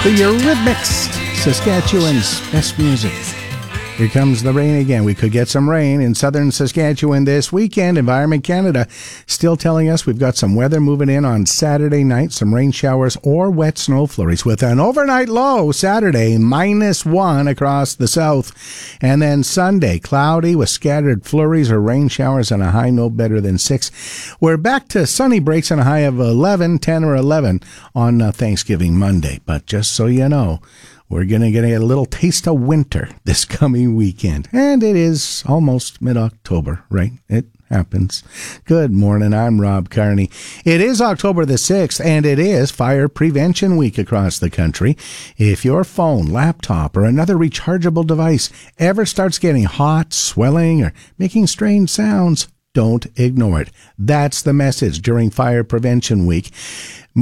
The Eurythmics, Saskatchewan's best music. Here comes the rain again. We could get some rain in southern Saskatchewan this weekend. Environment Canada still telling us we've got some weather moving in on Saturday night, some rain showers or wet snow flurries with an overnight low Saturday, -1 across the south. And then Sunday, cloudy with scattered flurries or rain showers and a high no better than 6. We're back to sunny breaks and a high of 11, 10 or 11 on Thanksgiving Monday. But just so you know, we're going to get a little taste of winter this coming weekend. And it is almost mid-October, right? It happens. Good morning, I'm Rob Carney. It is October the 6th, and it is Fire Prevention Week across the country. If your phone, laptop, or another rechargeable device ever starts getting hot, swelling, or making strange sounds, don't ignore it. That's the message during Fire Prevention Week.